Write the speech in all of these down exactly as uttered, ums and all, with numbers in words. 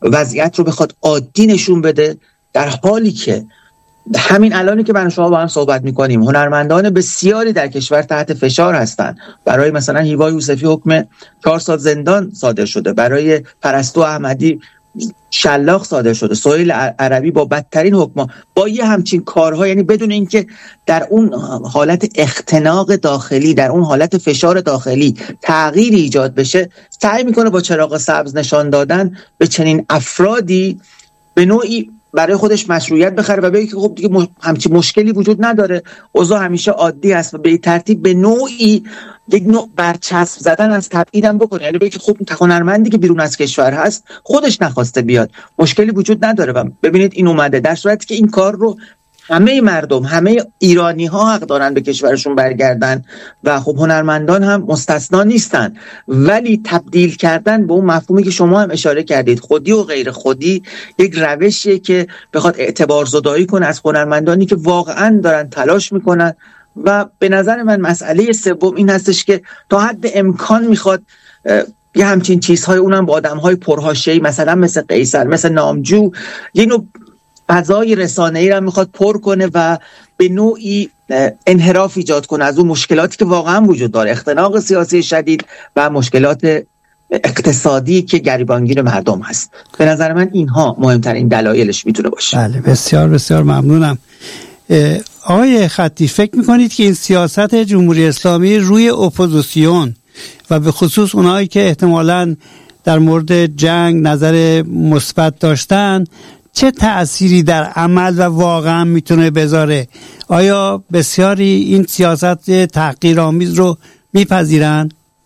وضعیت رو بخواد عادی نشون بده، در حالی که همین الانی که من شما با هم صحبت میکنیم هنرمندان بسیاری در کشور تحت فشار هستند. برای مثلا هیوا یوسفی حکم چهار سال زندان صادر شده، برای پرستو احمدی شلاق صادر شده، سهیل عربی با بدترین حکم، با یه همچین کارها، یعنی بدون اینکه در اون حالت اختناق داخلی، در اون حالت فشار داخلی تغییری ایجاد بشه، سعی میکنه با چراغ سبز نشان دادن به چنین افرادی به نوعی برای خودش مشروعیت بخره و بگه که خب دیگه مش... همچین مشکلی وجود نداره، اوضاع همیشه عادی است و به این ترتیب به نوعی یک نوع برچسب زدن از تبعیدم بکنه، یعنی بگه که خب هنرمندی که بیرون از کشور هست خودش نخواسته بیاد، مشکلی وجود نداره. و ببینید این اومده، در صورتی که این کار رو همه مردم، همه ایرانی ها حق دارن به کشورشون برگردن و خب هنرمندان هم مستثنا نیستن، ولی تبدیل کردن به اون مفهومی که شما هم اشاره کردید، خودی و غیر خودی، یک روشیه که بخواد اعتبار زدایی کنه از هنرمندانی که واقعا دارن تلاش میکنن. و به نظر من مسئله سوم این هستش که تا حد امکان میخواد یه همچین چیزهای، اونم با آدمهای پرحاشیه‌ای مثلا مثل قیصر، مثل نامجو، یه نوع فضای رسانه‌ای را میخواد پر کنه و به نوعی انحراف ایجاد کنه از اون مشکلاتی که واقعا وجود داره، اختناق سیاسی شدید و مشکلات اقتصادی که گریبانگیر مردم هست. به نظر من اینها مهمترین دلایلش میتونه باشه. بله، بسیار بسیار ممنونم. آقای خطی، فکر میکنید که این سیاست جمهوری اسلامی روی اپوزیسیون و به خصوص اونایی که احتمالاً در مورد جنگ نظر مثبت داشتن چه تأثیری در عمل و واقعا میتونه بذاره؟ آیا بسیاری این سیاست تحقیرآمیز رو میپذیرن؟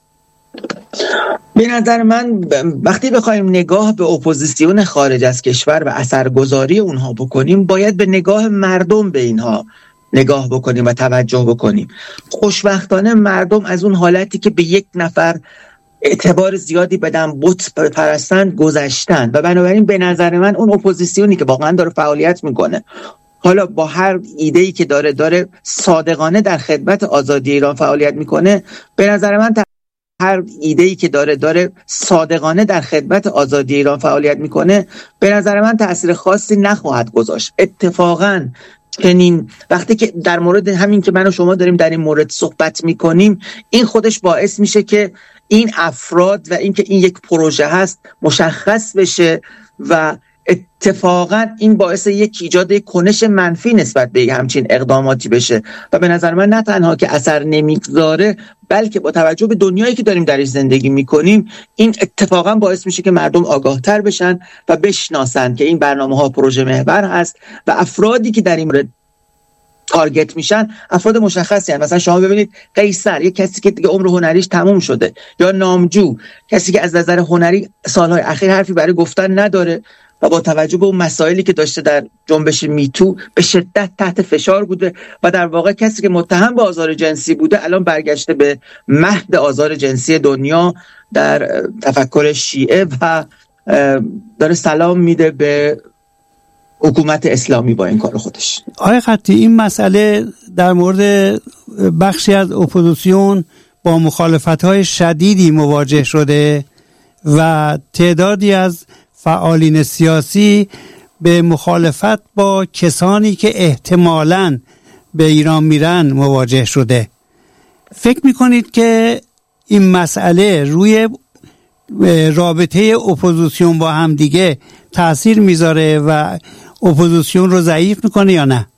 به نظر من وقتی بخوایم نگاه به اپوزیسیون خارج از کشور و اثرگذاری اونها بکنیم، باید به نگاه مردم به اینها نگاه بکنیم و توجه بکنیم. خوشبختانه مردم از اون حالتی که به یک نفر اعتبار زیادی بدن، بت پرستن، گذشتن و بنابراین به نظر من اون اپوزیسیونی که واقعا داره فعالیت میکنه، حالا با هر ایده‌ای که داره داره صادقانه در خدمت آزادی ایران فعالیت میکنه، به نظر من هر ایده‌ای که داره داره صادقانه در خدمت آزادی ایران فعالیت میکنه، به نظر من تأثیر خاصی نخواهد گذاشت. اتفاقاً چنین وقتی که در مورد همین که من و شما داریم در این مورد صحبت میکنیم، این خودش باعث میشه که این افراد و اینکه این یک پروژه هست مشخص بشه و اتفاقا این باعث یک ایجاد یک کنش منفی نسبت به همچین اقداماتی بشه و به نظر من نه تنها که اثر نمیگذاره، بلکه با توجه به دنیایی که داریم درش زندگی میکنیم، این اتفاقا باعث میشه که مردم آگاهتر بشن و بشناسن که این برنامه ها پروژه محور هست و افرادی که در این مورد تارگت میشن افراد مشخصی هستند. مثلا شما ببینید قیصر، یک کسی که دیگه عمر هنریش تموم شده، یا نامجو، کسی که از نظر هنری سالهای اخیر حرفی برای گفتن نداره و با توجه به اون مسائلی که داشته در جنبش میتو به شدت تحت فشار بوده و در واقع کسی که متهم به آزار جنسی بوده الان برگشته به مهد آزار جنسی دنیا در تفکر شیعه و داره سلام میده به حکومت اسلامی با این کار خودش. آقای خطی، این مسئله در مورد بخشی از اپوزیسیون با مخالفت‌های شدیدی مواجه شده و تعدادی از فعالین سیاسی به مخالفت با کسانی که احتمالاً به ایران میرن مواجه شده. فکر میکنید که این مسئله روی رابطه اپوزیسیون با هم دیگه تأثیر میذاره و اپوزیسیون رو ضعیف میکنه یا نه؟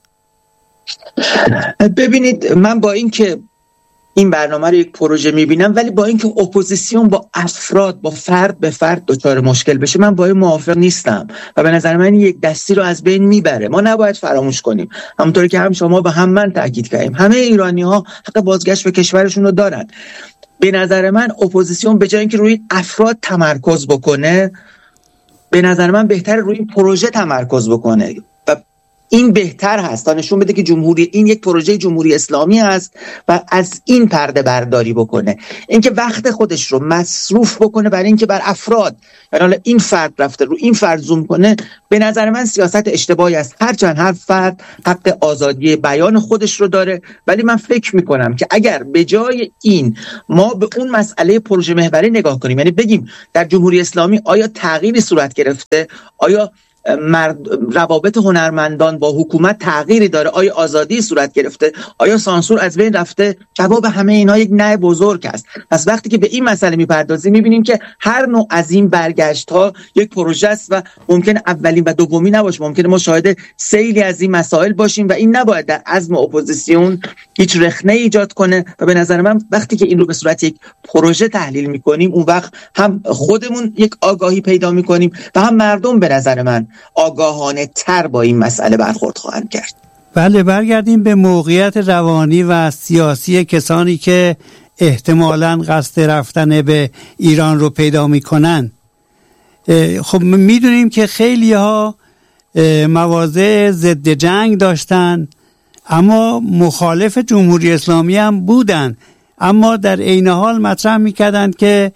ببینید، من با این که این برنامه رو یک پروژه میبینم، ولی با اینکه اپوزیسیون با افراد، با فرد به فرد دچار مشکل بشه، من با این موافق نیستم و به نظر من یک دستی رو از بین میبره. ما نباید فراموش کنیم، همونطوری که هم شما و هم من تاکید کردیم، همه ایرانی ها حق بازگشت به کشورشون رو دارن. به نظر من اپوزیسیون به جای اینکه روی افراد تمرکز بکنه، به نظر من بهتره روی پروژه تمرکز بکنه و این بهتر هست تا نشون بده که جمهوری این یک پروژه جمهوری اسلامی هست و از این پرده برداری بکنه. اینکه وقت خودش رو مصروف بکنه برای اینکه بر افراد، یعنی حالا این فرد رفته رو این فرد زوم کنه، به نظر من سیاست اشتباهی است. هرچند هر فرد حق آزادی بیان خودش رو داره، ولی من فکر میکنم که اگر به جای این ما به اون مسئله پروژه محوری نگاه کنیم، یعنی بگیم در جمهوری اسلامی آیا تغییری صورت گرفته، آیا مرد روابط هنرمندان با حکومت تغییری داره، آیا آزادی صورت گرفته، آیا سانسور از بین رفته، جواب همه اینا یک نه بزرگ است. پس وقتی که به این مسئله میپردازیم میبینیم که هر نوع از این برگشت ها یک پروژه است و ممکن اولین و دومی نباشه، ممکن ما شاهد سیلی از این مسائل باشیم و این نباید در عزم اپوزیسیون هیچ رخنه ایجاد کنه. و به نظر من وقتی که این رو به صورت یک پروژه تحلیل میکنیم، اون وقت هم خودمون یک آگاهی پیدا میکنیم و هم مردم به نظر من آگاهانه تر با این مسئله برخورد خواهند کرد. بله، برگردیم به موقعیت روانی و سیاسی کسانی که احتمالاً قصد رفتن به ایران رو پیدا میکنن. خب میدونیم که خیلی ها مواضع ضد جنگ داشتن، اما مخالف جمهوری اسلامی هم بودن، اما در عین حال مطرح میکردند که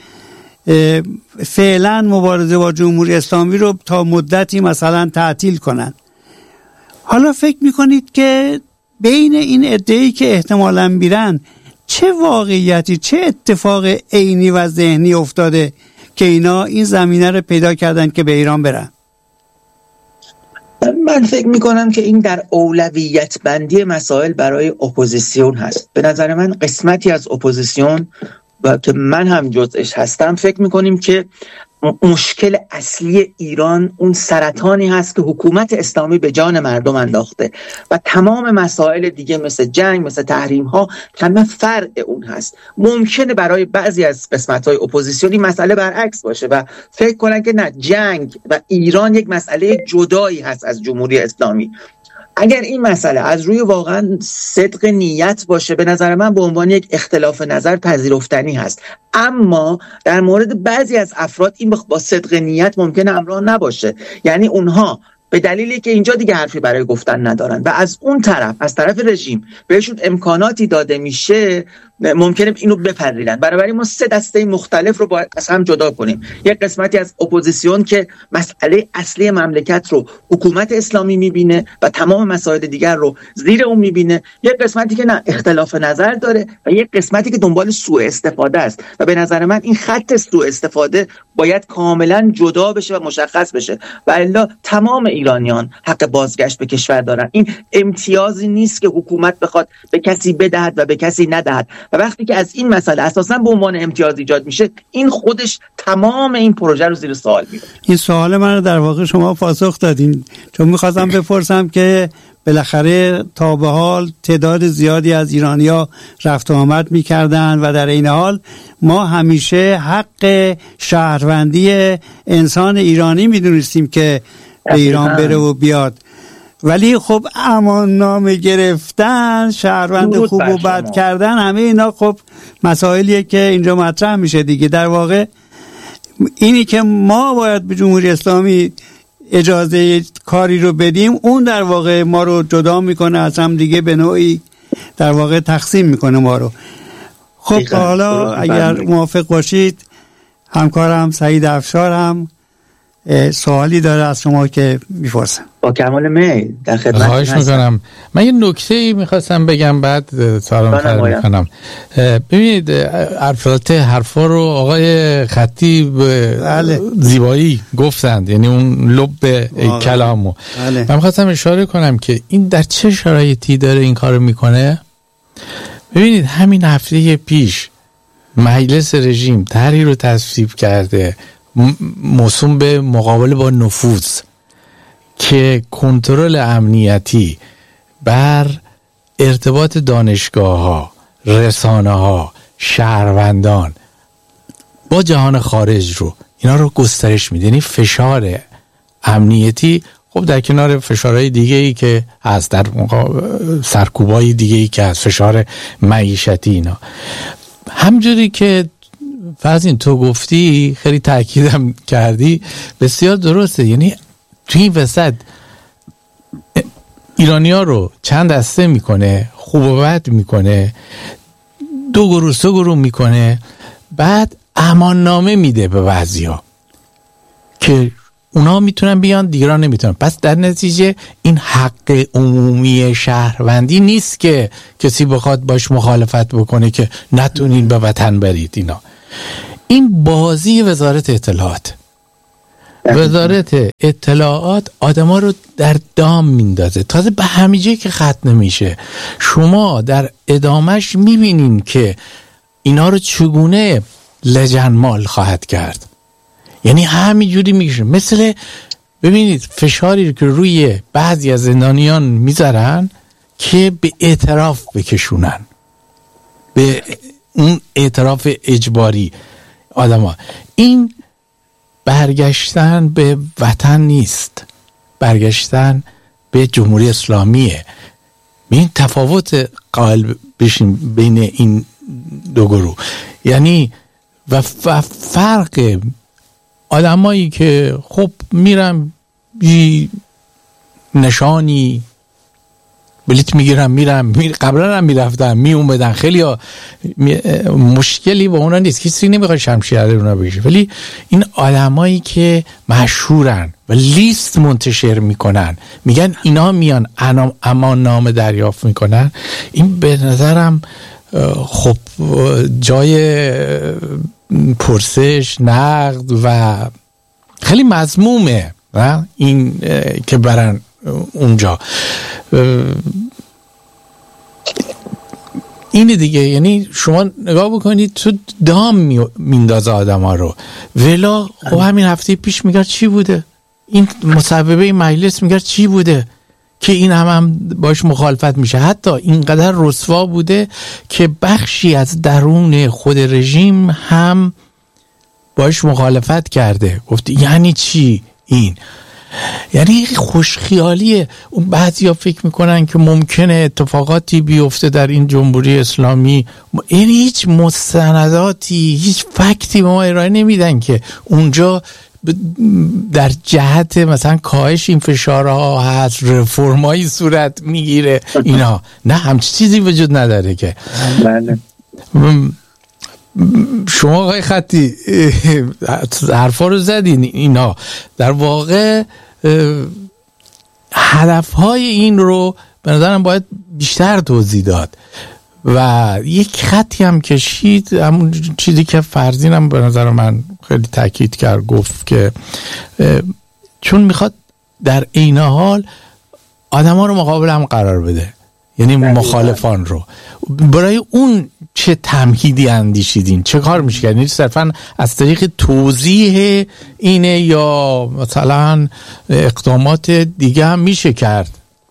فعلا مبارزه با جمهوری اسلامی رو تا مدتی مثلا تعطیل کنن. حالا فکر میکنید که بین این عده‌ای که احتمالاً میرن چه واقعیتی، چه اتفاق عینی و ذهنی افتاده که اینا این زمینه رو پیدا کردن که به ایران برن؟ من فکر میکنم که این در اولویت بندی مسائل برای اپوزیسیون هست. به نظر من قسمتی از اپوزیسیون و که من هم جزءش هستم فکر میکنیم که مشکل اصلی ایران اون سرطانی هست که حکومت اسلامی به جان مردم انداخته و تمام مسائل دیگه مثل جنگ، مثل تحریم ها همه فرع اون هست. ممکنه برای بعضی از قسمت های اپوزیسیونی مسئله برعکس باشه و فکر کنن که نه، جنگ و ایران یک مسئله جدایی هست از جمهوری اسلامی. اگر این مسئله از روی واقعا صدق نیت باشه، به نظر من به عنوان یک اختلاف نظر پذیرفتنی هست. اما در مورد بعضی از افراد این با صدق نیت ممکنه همراه نباشه، یعنی اونها به دلیلی که اینجا دیگه حرفی برای گفتن ندارن و از اون طرف از طرف رژیم بهشون امکاناتی داده میشه، ممکنه اینو بپذیرن. بنابراین ما سه دسته مختلف رو باید از هم جدا کنیم. یک قسمتی از اپوزیسیون که مسئله اصلی مملکت رو حکومت اسلامی میبینه و تمام مسائل دیگر رو زیر اون میبینه، یک قسمتی که نه، اختلاف نظر داره و یک قسمتی که دنبال سوء استفاده است. و به نظر من این خط سوء استفاده باید کاملا جدا بشه و مشخص بشه و الا تمام ایرانیان حق بازگشت به کشور دارن. این امتیازی نیست که حکومت بخواد به کسی بدهد و به کسی ندهد و وقتی که از این مسئله اساساً به عنوان امتیاز ایجاد میشه، این خودش تمام این پروژه رو زیر سوال میبره. این سوال من رو در واقع شما پاسخ دادین، چون میخواستم بپرسم که بالاخره تا به حال تعداد زیادی از ایرانی‌ها رفت و آمد میکردن و در این حال ما همیشه حق شهروندی انسان ایرانی میدونستیم که به ایران بره و بیاد، ولی خب امان نامه گرفتن، شهروند خوب و بد کردن، همه اینا خب مسائلیه که اینجا مطرح میشه دیگه. در واقع اینی که ما باید به جمهوری اسلامی اجازه کاری رو بدیم، اون در واقع ما رو جدا میکنه از هم دیگه، به نوعی در واقع تقسیم میکنه ما رو. خب حالا اگر موافق باشید، همکارم سعید افشار هم سوالی داره از شما که میپرسم. با کمال میل در خدمت. خواهش میکنم. من یه نکته میخواستم بگم بعد سوالم فرق میکنم. ببینید البته حرفا رو آقای خطی به زیبایی گفتند، یعنی اون لب کلامو. بله. من میخواستم اشاره کنم که این در چه شرایطی داره این کارو میکنه. ببینید همین هفته پیش مجلس رژیم طرحی رو تصویب کرده موسوم به مقابله با نفوذ که کنترل امنیتی بر ارتباط دانشگاه‌ها، رسانه‌ها، شهروندان با جهان خارج رو اینا رو گسترش میده. یعنی فشار امنیتی خب در کنار فشارهای دیگه‌ای که هست، در سرکوبای دیگه‌ای که هست، فشار معیشتی، اینا همجوری که فرضین تو گفتی، خیلی تأکیدم کردی، بسیار درسته. یعنی توی این وسط ایرانی‌ها رو چند دسته میکنه، خوب و بد میکنه، دو گروه سه گروه میکنه، بعد امان نامه میده به بعضیا که اونا میتونن بیان، دیگران نمیتونن. پس در نتیجه این حق عمومی شهروندی نیست که کسی بخواد باش مخالفت بکنه که نتونین به وطن برید. اینا این بازی وزارت اطلاعات. وزارت اطلاعات آدما رو در دام میندازه، تازه به همیجه که ختم نمیشه. شما در ادامش میبینین که اینا رو چگونه لجنمال خواهد کرد. یعنی همینجوری میشه. مثل ببینید فشاری که روی بعضی از زندانیان میذارن که به اعتراف بکشونن، به اون اعتراف اجباری آدما. این برگشتن به وطن نیست، برگشتن به جمهوری اسلامیه. این تفاوت قائل بشین بین این دو گروه. یعنی و فرق آدمایی که خب میرم بی نشانی بلیت میگیرم میرم می... قبلا هم میرفتم می اومدن، خیلی ها می... مشکلی با اونا نیست، کسی نمیخواد شمشیر اونا بگیره. ولی این آدمایی که مشهورن و لیست منتشر میکنن، میگن اینا میان امان نامه دریافت میکنن، این به نظرم خب جای پرسش، نقد و خیلی مذمومه نه این که برن اونجا. اینه دیگه. یعنی شما نگاه بکنید تو دام میندازه آدم ها رو. ولا خب همین هفته پیش میگرد چی بوده این مصوبه مجلس، میگرد چی بوده که این هم, هم باش مخالفت میشه. حتی اینقدر رسوا بوده که بخشی از درون خود رژیم هم باش مخالفت کرده، گفته یعنی چی این؟ یعنی خوشخیالیه. اون بعضیا فکر میکنن که ممکنه اتفاقاتی بیفته در این جمهوری اسلامی، یعنی هیچ مستنداتی، هیچ فکتی به ما ارائه نمیدن که اونجا در جهت مثلا کاهش این فشارها هست، رفرمایی صورت میگیره اینا. نه همچین چیزی وجود نداره که. بله. شما آقای خطی حرفا رو زدین. اینا در واقع هدفهای این رو به نظرم باید بیشتر توضیح داد و یک خطی هم کشید. همون چیزی که فرزین هم به نظر من خیلی تاکید کرد، گفت که چون میخواد در این حال آدم ها رو مقابل هم قرار بده، یعنی مخالفان رو. برای اون چه تمهیدی اندیشیدین؟ چه کار میشه کرد؟ یعنی صرفا از طریق توضیح اینه یا مثلا اقدامات دیگه هم میشه کرد؟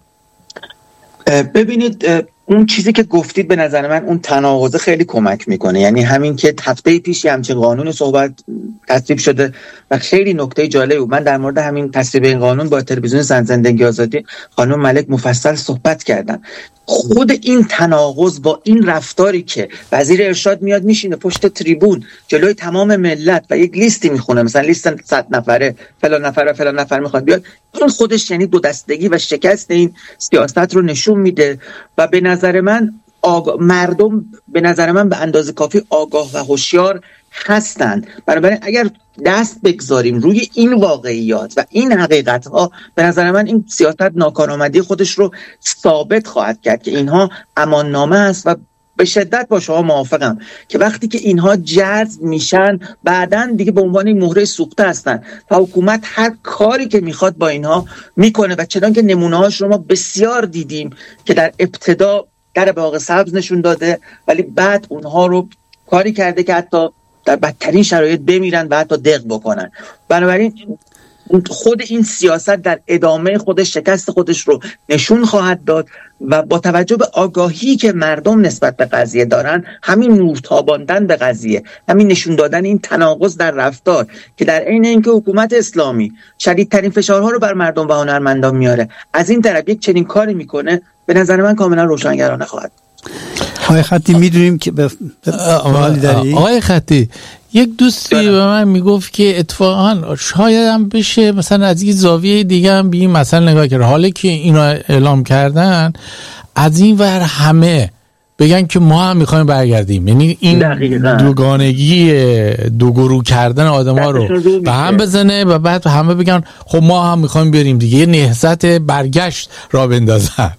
ببینید اون چیزی که گفتید به نظر من اون تناقض خیلی کمک میکنه. یعنی همین که هفته پیش همچین قانون صحبت تصویب شده و خیلی نکته جالبی بود. من در مورد همین تصویب این قانون با تلویزیون زن زندگی آزادی خانم ملک مفصل صحبت کردم. خود این تناقض با این رفتاری که وزیر ارشاد میاد میشینه پشت تریبون جلوی تمام ملت و یک لیستی میخونه، مثلا لیست صد نفره فلان نفر و فلان نفر میخواد بیاد، این خودش یعنی دو دستگی و شکست این سیاست رو نشون میده. و به نظر من آگاه... مردم به نظر من به اندازه کافی آگاه و هوشیار هستند. بنابراین اگر دست بگذاریم روی این واقعیات و این حقیقت ها، به نظر من این سیاست ناکارآمدی خودش رو ثابت خواهد کرد که اینها امان نامه است. و به شدت با شما موافقم که وقتی که اینها جذب میشن بعدن دیگه به عنوان مهره سوخته هستن و حکومت هر کاری که میخواد با اینها میکنه. و چنان که نمونه هاش رو ما بسیار دیدیم که در ابتدا در باغ سبز نشون داده ولی بعد اونها رو کاری کرده که حتی در بدترین شرایط بمیرن و حتی دق بکنن. بنابراین خود این سیاست در ادامه خودش شکست خودش رو نشون خواهد داد و با توجه به آگاهی که مردم نسبت به قضیه دارن، همین نورتاباندن به قضیه، همین نشون دادن این تناقض در رفتار که در عین اینکه حکومت اسلامی شدیدترین فشارها رو بر مردم و هنرمندان میاره، از این طرف یک چنین کاری میکنه، به نظر من کاملا روشنگرانه خواهد. آقای خطی میدونیم که به سوالی داری؟ آقای خطی یک دوستی به من میگفت که اتفاقا شاید هم بشه مثلا از یک زاویه دیگه هم بیم مثلا نگاه کرد، حالا که اینا اعلام کردن از این ور همه بگن که ما هم میخوایم برگردیم، یعنی این دقیقا. دوگانگی دو گروه کردن آدم ها رو به هم بزنه و بعد همه بگن خب ما هم میخوایم بریم دیگه، یه نهضت برگشت را بندازن.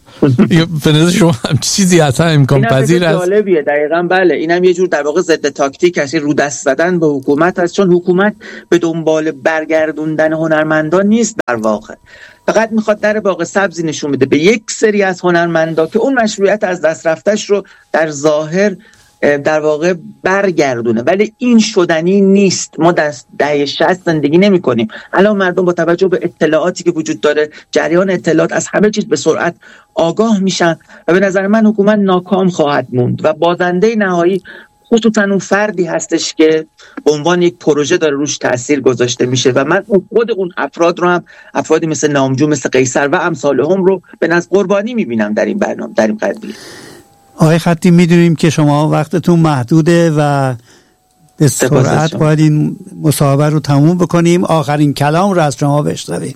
به نظر شما هم چیزی اصلا امکان پذیر است؟ جالبیه دقیقاً. بله اینم یه جور در واقع ضد تاکتیک است، رو دست زدن به حکومت است، چون حکومت به دنبال برگردوندن هنرمندان نیست، در واقع فقط میخواد در واقع سبزی نشون بده به یک سری از هنرمندا که اون مشروعیت از دست رفتش رو در ظاهر در واقع برگردونه، ولی این شدنی نیست. ما در دهه شصت زندگی نمی کنیم. الان مردم با توجه به اطلاعاتی که وجود داره، جریان اطلاعات، از همه چیز به سرعت آگاه میشن و به نظر من حکومت ناکام خواهد موند و بازنده نهایی خصوصا اون فردی هستش که به عنوان یک پروژه داره روش تأثیر گذاشته میشه و من خود اون افراد رو هم، افرادی مثل نامجو، مثل قیصر و امثالهم رو به نظر قربانی میبینم در این برنامه، در این قضیه. آقای خطی میدونیم که شما وقتتون محدوده و به سرعت باید این مصاحبه رو تموم بکنیم. آخرین کلام رو از شما بشنویم.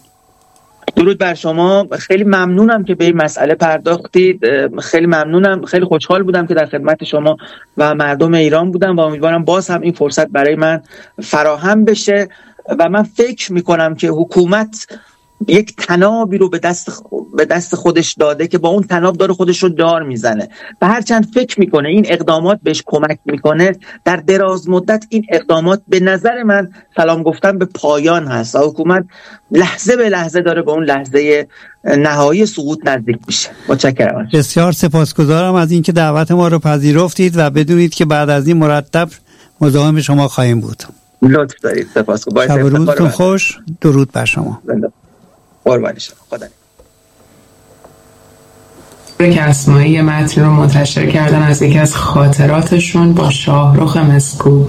درود بر شما، خیلی ممنونم که به این مسئله پرداختید، خیلی ممنونم، خیلی خوشحال بودم که در خدمت شما و مردم ایران بودم و امیدوارم باز هم این فرصت برای من فراهم بشه و من فکر میکنم که حکومت یک تنابی رو به دست به دست خودش داده که با اون تناب داره خودش رو دار میزنه و هرچند فکر میکنه این اقدامات بهش کمک میکنه، در دراز مدت این اقدامات به نظر من سلام گفتن به پایان هست و حکومت لحظه به لحظه داره به اون لحظه نهایی سقوط نزدیک میشه. متشکرم. بسیار سپاسگزارم از اینکه دعوت ما رو پذیرفتید و بدونید که بعد از این مرتب مزاحم شما خواهیم بود. لطف دارید. سپاسگزارم. شب و روزتون خوش. درود بر شما. قربانی شما. خدا که اسمایی متن رو منتشر کردن از یکی از خاطراتشون با شاهرخ مسکوب.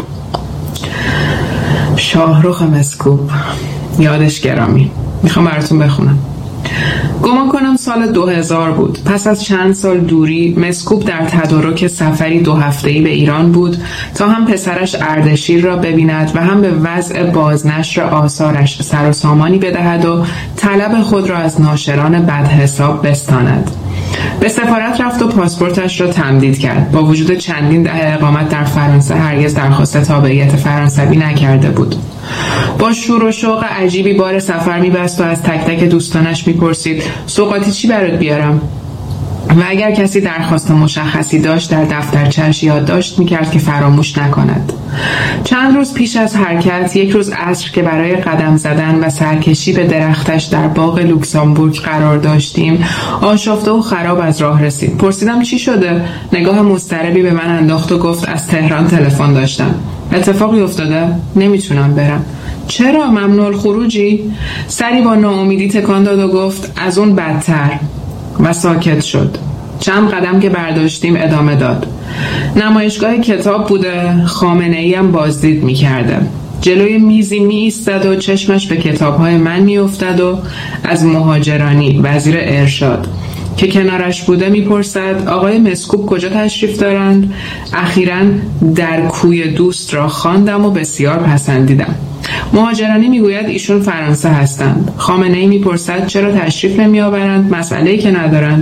شاهرخ مسکوب یادش گرامی. میخوام براتون بخونم. گمان کنم سال دو هزار بود. پس از چند سال دوری مسکوب در تدارک سفری دو هفته‌ای به ایران بود تا هم پسرش اردشیر را ببیند و هم به وضع بازنشر آثارش سر و سامانی بدهد و طلب خود را از ناشران بدحساب بستاند. به سفارت رفت و پاسپورتش را تمدید کرد. با وجود چندین دهه اقامت در فرانسه هرگز درخواست تابعیت فرانسوی نکرده بود. با شور و شوق عجیبی بار سفر می‌بست و از تک تک دوستانش می‌پرسید سوغاتی چی برات بیارم؟ و اگر کسی درخواست مشخصی داشت در دفترچه‌اش یادداشت می‌کرد که فراموش نکند. چند روز پیش از حرکت، یک روز عصر که برای قدم زدن و سرکشی به درختش در باغ لوکزامبورگ قرار داشتیم، آشفته و خراب از راه رسید. پرسیدم چی شده؟ نگاه مضطربی به من انداخت و گفت از تهران تلفن داشتم. اتفاقی افتاده؟ نمیتونم برم. چرا؟ ممنوع الخروجی؟ سری با ناامیدی تکان داد و گفت از اون بدتر و ساکت شد. چند قدم که برداشتیم ادامه داد. نمایشگاه کتاب بوده، خامنه‌ای هم بازدید می‌کرده. جلوی میزی می ایستد و چشمش به کتاب‌های من می‌افتد و از مهاجرانی وزیر ارشاد که کنارش بوده میپرسد آقای مسکوب کجا تشریف دارند؟ اخیراً در کوی دوست را خواندم و بسیار پسندیدم. مهاجرانی میگوید ایشون فرانسه هستند. خامنه‌ای میپرسد چرا تشریف نمی آورند؟ مسئله‌ای که ندارند.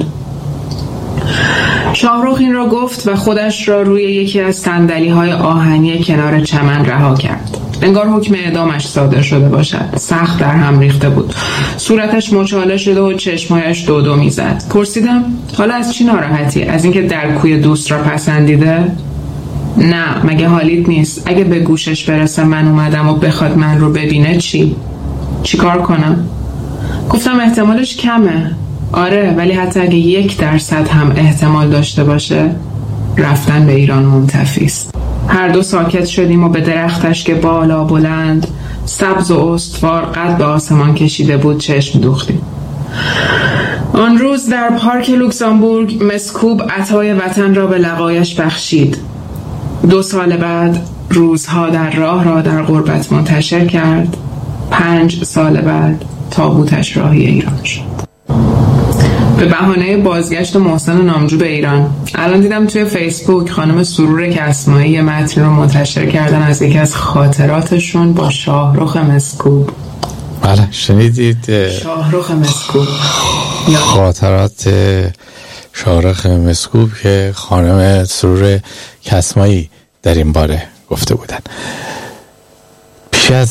شاهرخ این را گفت و خودش را روی یکی از صندلی‌های آهنی کنار چمن رها کرد. انگار حکم اعدامش صادر شده باشد. سخت در هم ریخته بود. صورتش مچاله شده و چشمایش دو دو میزد. پرسیدم حالا از چی ناراحتی؟ از اینکه در کوی دوست را پسندیده؟ نه، مگه حالیت نیست؟ اگه به گوشش برسه من اومدم و بخواد من رو ببینه چی؟ چی کار کنم؟ گفتم احتمالش کمه. آره، ولی حتی اگه یک درصد هم احتمال داشته باشه رفتن به ایران منتفی است. هر دو ساکت شدیم و به درختش که بالا بلند سبز و استوار قد به آسمان کشیده بود چشم دوختیم. آن روز در پارک لوکزامبورگ مسکوب عطای وطن را به لقایش بخشید. دو سال بعد روزها در راه را در غربت منتشر کرد. پنج سال بعد تابوتش راهی ایران شد. به بهانه بازگشت محسن نامجو به ایران. الان دیدم توی فیسبوک خانم سرور کسمایی یه متن رو منتشر کردن از یکی از خاطراتشون با شاهرخ مسکوب. بله شنیدید؟ شاهرخ مسکوب، خاطرات شاهرخ مسکوب که خانم سرور کسمایی در این باره گفته بودن. پیش از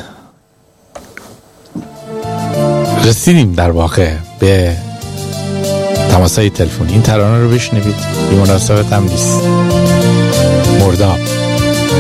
رسیدیم در واقع به تماسای تلفنی، این ترانه رو بشنوید، بی مناسبت هم نیست. مرداب.